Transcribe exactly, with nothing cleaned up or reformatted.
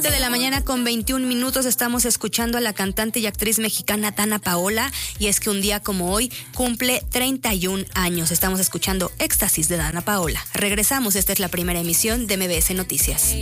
siete de la mañana con veintiún minutos estamos escuchando a la cantante y actriz mexicana Dana Paola, y es que un día como hoy cumple treinta y un años. Estamos escuchando Éxtasis de Dana Paola. Regresamos, esta es la primera emisión de M B S Noticias.